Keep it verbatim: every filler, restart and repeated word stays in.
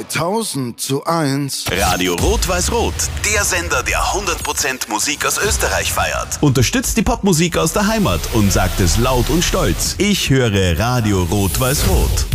dreitausend zu eins. Radio Rot-Weiß-Rot, der Sender, der hundert Prozent Musik aus Österreich feiert. Unterstützt die Popmusik aus der Heimat und sagt es laut und stolz. Ich höre Radio Rot-Weiß-Rot.